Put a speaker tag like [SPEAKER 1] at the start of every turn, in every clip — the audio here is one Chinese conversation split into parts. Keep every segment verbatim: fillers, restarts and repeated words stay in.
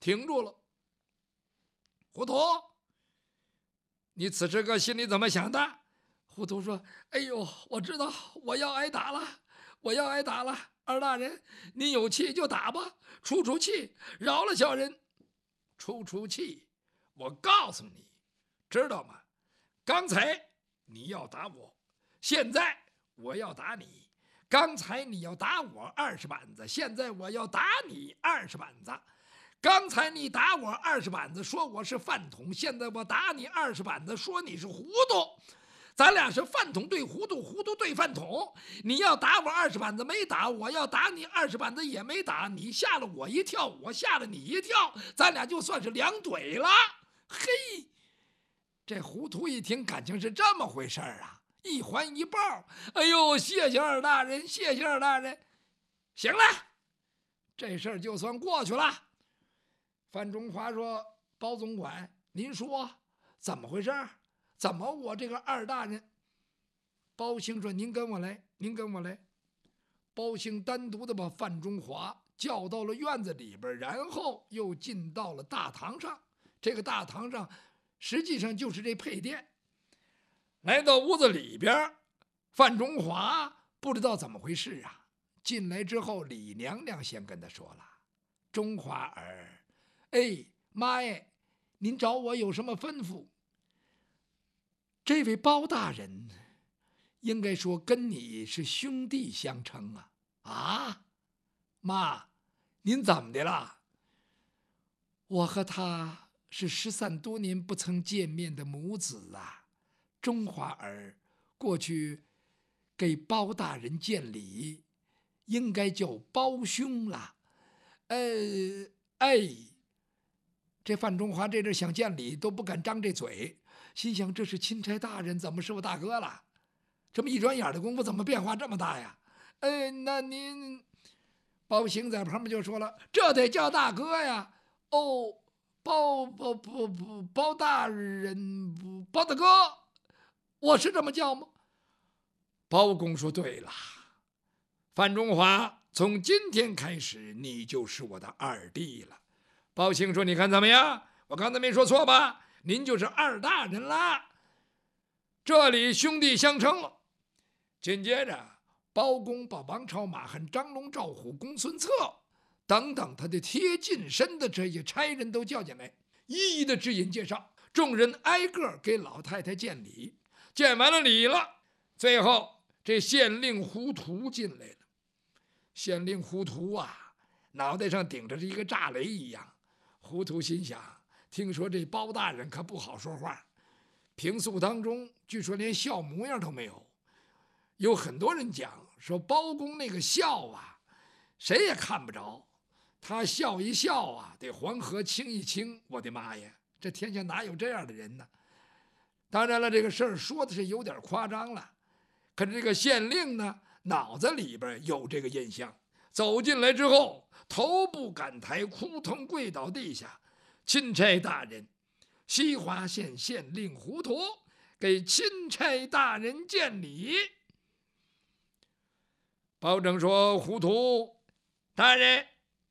[SPEAKER 1] 停住了。糊涂，你此时个心里怎么想的？糊涂说：“哎呦，我知道我要挨打了，我要挨打了。二大人，你有气就打吧，出出气，饶了小人。出出气，我告诉你，知道吗？刚才你要打我，现在我要打你。刚才你要打我二十板子，现在我要打你二十板子。刚才你打我二十板子，说我是饭桶，现在我打你二十板子，说你是糊涂。咱俩是饭桶对糊涂，糊涂对饭桶。你要打我二十板子没打，我要打你二十板子也没打。你吓了我一跳，我吓了你一跳，咱俩就算是两怼了。”嘿，这糊涂一听，感情是这么回事儿啊！一环一抱，哎呦，谢谢二大人，谢谢二大人。行了，这事儿就算过去了。范中华说：“包总管，您说怎么回事？怎么我这个二大人？”包兴说：“您跟我来，您跟我来。”包兴单独的把范中华叫到了院子里边，然后又进到了大堂上。这个大堂上实际上就是这配殿。来到屋子里边，范中华不知道怎么回事啊。进来之后，李娘娘先跟他说了：“中华儿，哎，妈耶，您找我有什么吩咐？这位包大人应该说跟你是兄弟相称啊。”啊，妈，您怎么的了？我和他是失散多年不曾见面的母子啊。中华儿过去给包大人见礼，应该叫包兄了。呃，哎，这范中华这阵想见礼都不敢张这嘴，心想这是钦差大人，怎么是我大哥了？这么一转眼的功夫，怎么变化这么大呀？哎，那您包兴在旁边就说了：“这得叫大哥呀！哦，包包包包包大人，包大哥，我是这么叫吗？”包公说：“对了，范中华，从今天开始，你就是我的二弟了。”包兴说：“你看怎么样？我刚才没说错吧？您就是二大人啦，这里兄弟相称了。”紧接着，包公把王朝、马汉、张龙、赵虎、公孙策等等他的贴近身的这些差人都叫进来，一一的指引介绍。众人挨个给老太太见礼，见完了礼了，最后这县令胡涂进来了。县令胡涂啊，脑袋上顶着一个炸雷一样。胡涂心想，听说这包大人可不好说话，平素当中据说连笑模样都没有。有很多人讲说包公那个笑啊，谁也看不着，他笑一笑啊，得黄河清一清。我的妈呀，这天下哪有这样的人呢？当然了，这个事儿说的是有点夸张了，可是这个县令呢，脑子里边有这个印象。走进来之后，头不敢抬，扑通跪倒地下：“钦差大人，西华县县令胡涂给钦差大人见礼。”包拯说：“胡涂大人，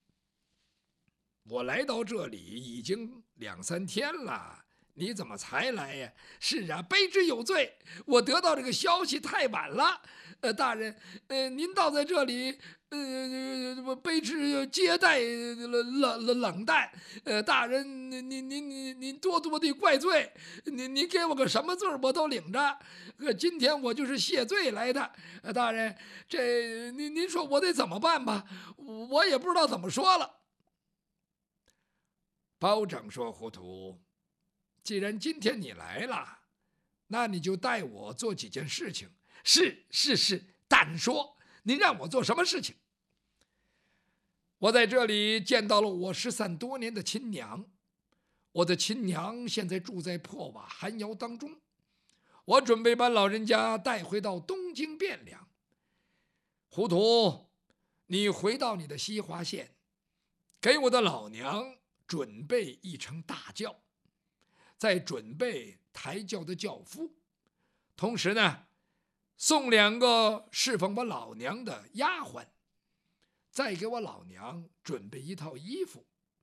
[SPEAKER 1] 我来到这里已经两三天了，你怎么才来呀？”“是啊，卑职有罪，我得到这个消息太晚了。呃，大人，呃，您倒在这里，呃，卑职接待冷冷冷淡。呃，大人，您您您您多多的怪罪，您您给我个什么罪我都领着。呃，今天我就是谢罪来的。呃，大人，这您您说我得怎么办吧？我也不知道怎么说了。”包拯说：“胡涂，既然今天你来了，那你就带我做几件事情。”“是是是，大人说，您让我做什么事情？”“我在这里见到了我失散多年的亲娘，我的亲娘现在住在破瓦寒窑当中，我准备把老人家带回到东京汴梁。胡涂，你回到你的西华县，给我的老娘准备一乘大轿，再准备抬轿的轿夫，同时呢，送两个侍奉我老娘的丫鬟，再给我老娘准备一套衣服，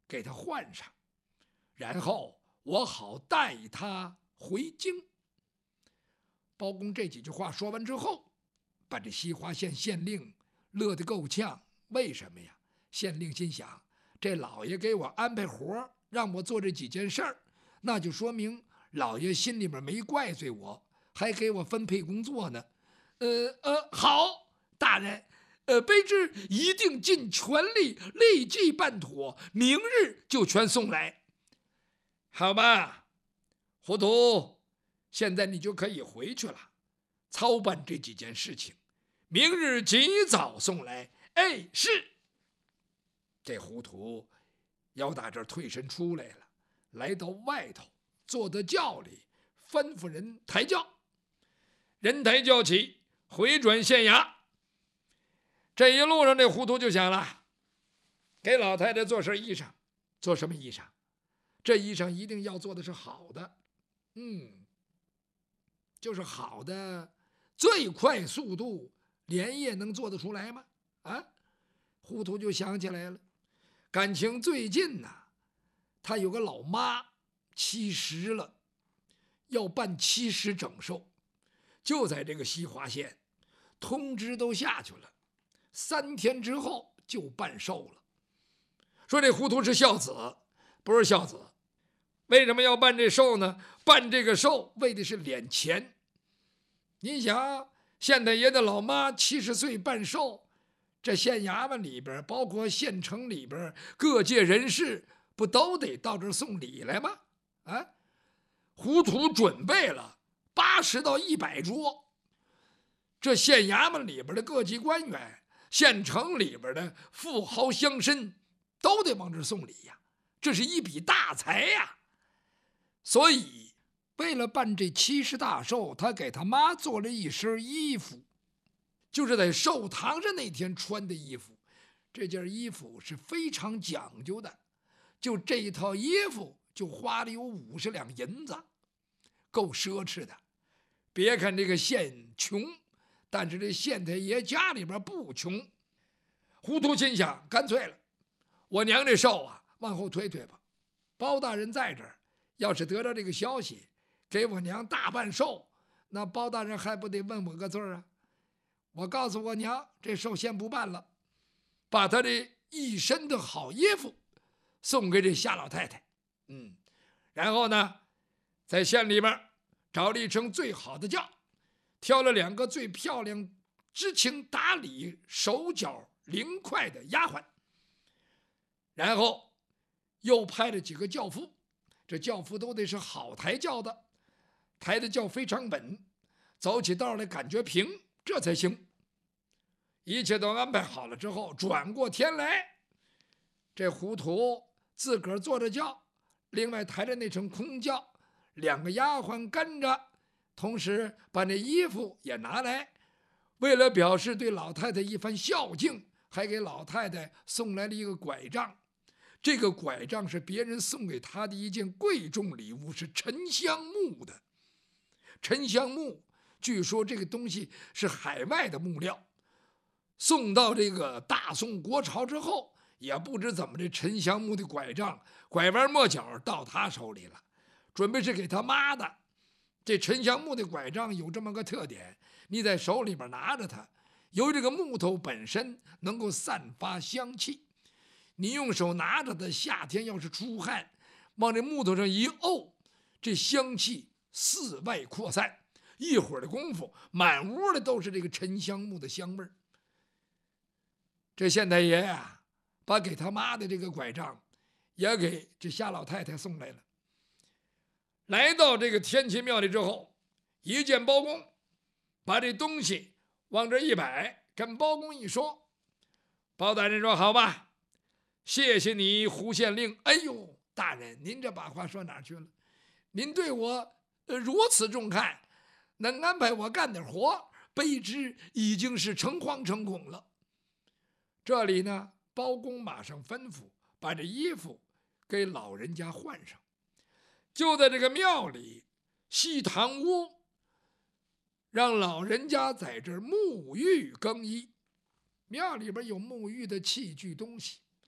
[SPEAKER 1] 给他换上，然后我好带他回京。包公这几句话说完之后，把这西华县县令乐得够呛。为什么呀？县令心想，这老爷给我安排活，让我做这几件事儿，那就说明老爷心里面没怪罪我，还给我分配工作呢。呃呃，好，大人，呃，卑职一定尽全力，立即办妥，明日就全送来。好吧，糊涂，现在你就可以回去了，操办这几件事情，明日及早送来。哎，是。这糊涂要打这儿退身出来了，来到外头，坐在轿里，吩咐人抬轿。人抬轿起，回转县衙。这一路上，这糊涂就想了，给老太太做身衣裳，做什么衣裳？这衣裳一定要做的是好的，嗯，就是好的，最快速度，连夜能做得出来吗？啊，糊涂就想起来了，感情最近呐、啊，他有个老妈七十了，要办七十整寿，就在这个西华县，通知都下去了，三天之后就办寿了。说这糊涂是孝子，不是孝子。为什么要办这寿呢？办这个寿为的是敛钱。你想，县太爷的老妈七十岁办寿，这县衙门里边，包括县城里边各界人士，不都得到这儿送礼来吗？啊，糊涂准备了八十到一百桌，这县衙门里边的各级官员，县城里边的富豪乡绅，都得往这儿送礼呀，这是一笔大财呀。所以，为了办这七十大寿，他给他妈做了一身衣服，就是在寿堂上那天穿的衣服。这件衣服是非常讲究的，就这一套衣服就花了有五十两银子，够奢侈的。别看这个县穷，但是这县太爷家里边不穷。糊涂心想，干脆了，我娘这寿啊，往后推推吧。包大人在这儿，要是得到这个消息，给我娘大办寿，那包大人还不得问我个字啊？我告诉我娘，这寿先不办了，把他这一身的好衣服送给这夏老太太。嗯，然后呢，在县里边找了一乘最好的轿，挑了两个最漂亮、知情达理、手脚灵快的丫鬟，然后又派了几个轿夫。这轿夫都得是好抬轿的，抬的轿非常稳，走起道来感觉平，这才行。一切都安排好了之后，转过天来，这糊涂自个儿坐着轿，另外抬着那乘空轿，两个丫鬟跟着，同时把那衣服也拿来，为了表示对老太太一番孝敬，还给老太太送来了一个拐杖。这个拐杖是别人送给他的一件贵重礼物，是沉香木的。沉香木，据说这个东西是海外的木料，送到这个大宋国朝之后，也不知怎么这沉香木的拐杖拐弯抹角到他手里了，准备是给他妈的。这沉香木的拐杖有这么个特点，你在手里边拿着它，由于这个木头本身能够散发香气，你用手拿着它，夏天要是出汗，往这木头上一沤，这香气四外扩散，一会儿的功夫，满屋的都是这个沉香木的香味儿。这县太爷呀，把给他妈的这个拐杖也给这夏老太太送来了。来到这个天齐庙里之后，一见包公，把这东西往这一摆，跟包公一说，包大人说：“好吧。谢谢你，胡县令。”哎呦，大人，您这把话说哪儿去了？您对我、呃、如此重看，能安排我干点活，卑职已经是诚惶诚恐了。这里呢，包公马上吩咐把这衣服给老人家换上，就在这个庙里西堂屋，让老人家在这儿沐浴更衣。庙里边有沐浴的器具东西。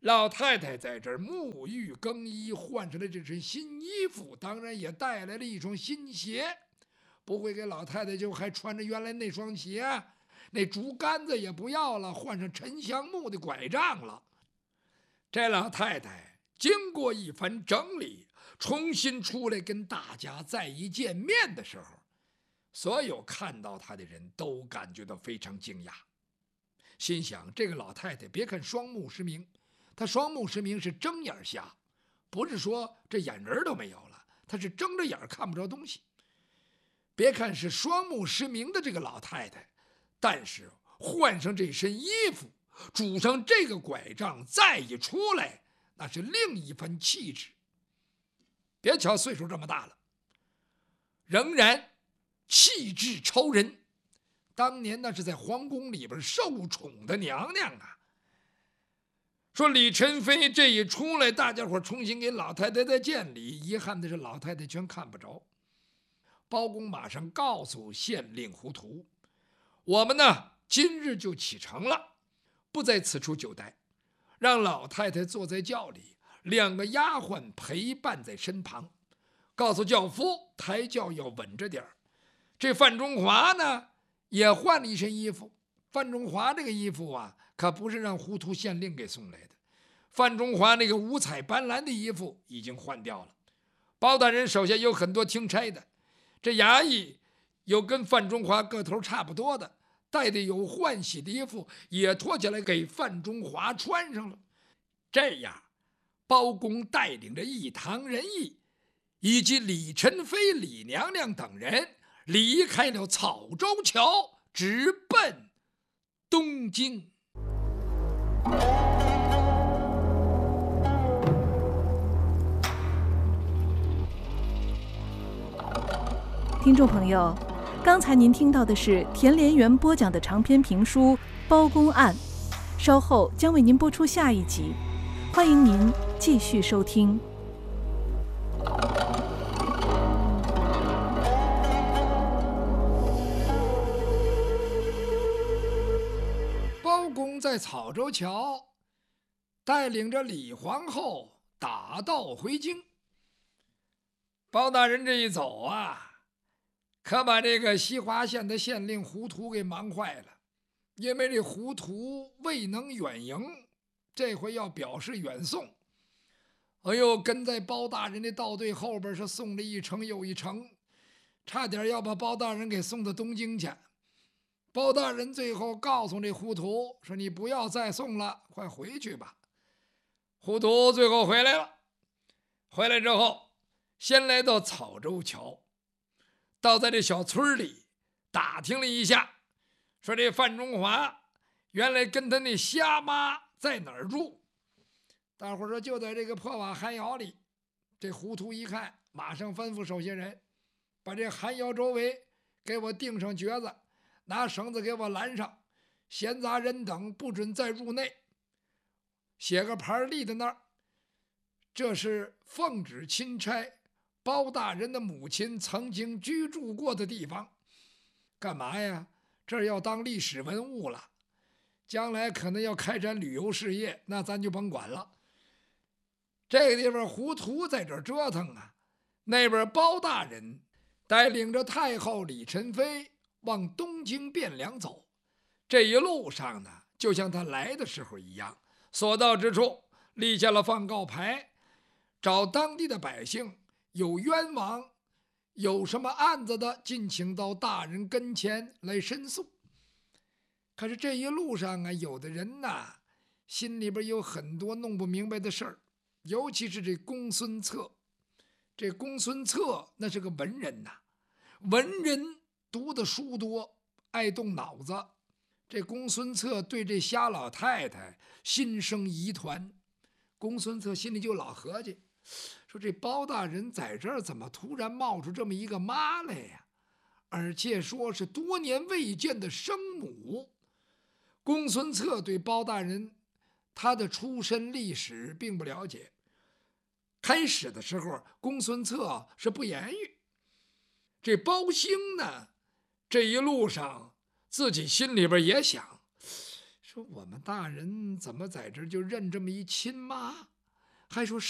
[SPEAKER 1] 老太太在这儿沐浴更衣，换上了这身新衣服，当然也带来了一双新鞋。不会给老太太就还穿着原来那双鞋，那竹竿子也不要了，换上沉香木的拐杖了。这老太太经过一番整理，重新出来跟大家再一见面的时候，所有看到她的人都感觉到非常惊讶，心想这个老太太别看双目失明，她双目失明是睁眼瞎，不是说这眼仁都没有了，她是睁着眼看不着东西。别看是双目失明的这个老太太，但是换上这身衣服，拄上这个拐杖，再一出来，那是另一番气质。别瞧岁数这么大了，仍然气质超人。当年那是在皇宫里边受宠的娘娘啊。说李宸妃这一出来，大家伙重新给老太太再见礼，遗憾的是老太太全看不着。包公马上告诉县令胡图，我们呢今日就启程了，不在此处久待，让老太太坐在轿里，两个丫鬟陪伴在身旁，告诉轿夫抬轿要稳着点儿。这范中华呢也换了一身衣服，范中华这个衣服啊可不是让胡图县令给送来的，范中华那个五彩斑斓的衣服已经换掉了。包大人手下有很多听差的，这衙役有跟范中华个头差不多的，带的有换洗的衣服也脱下来给范中华穿上了。这样包公带领着一堂人役以及李宸妃、李娘娘等人离开了草州桥，直奔东京。
[SPEAKER 2] 听众朋友，刚才您听到的是田连元播讲的长篇评书《包公案》，稍后将为您播出下一集，欢迎您继续收听。
[SPEAKER 1] 包公在草州桥带领着李皇后打道回京。包大人这一走啊，可把这个西华县的县令胡图给忙坏了，因为这胡图未能远迎，这回要表示远送。哎呦，跟在包大人的道队后边是送了一程又一程，差点要把包大人给送到东京去。包大人最后告诉这胡图说：“你不要再送了，快回去吧。”胡图最后回来了，回来之后先来到草州桥，到在这小村里打听了一下，说这范中华原来跟他那瞎妈在哪儿住。大伙说就在这个破瓦寒窑里。这胡图一看，马上吩咐手下人把这寒窑周围给我钉上橛子，拿绳子给我拦上，闲杂人等不准再入内，写个牌立在那儿，这是奉旨钦差包大人的母亲曾经居住过的地方。干嘛呀？这儿要当历史文物了，将来可能要开展旅游事业，那咱就甭管了。这个地方胡图在这儿折腾啊，那边包大人带领着太后李宸妃往东京汴梁走。这一路上呢，就像他来的时候一样，所到之处立下了放告牌，找当地的百姓有冤枉有什么案子的，尽请到大人跟前来申诉。可是这一路上啊，有的人呐，心里边有很多弄不明白的事儿，尤其是这公孙策。这公孙策那是个文人呐，文人读的书多，爱动脑子。这公孙策对这瞎老太太心生疑团，公孙策心里就老合计，说这包大人在这儿怎么突然冒出这么一个妈来呀？而且说是多年未见的生母。公孙策对包大人他的出身历史并不了解，开始的时候公孙策是不言语。这包兴呢，这一路上自己心里边也想， 说我们大人怎么在这儿就认这么一亲妈，还说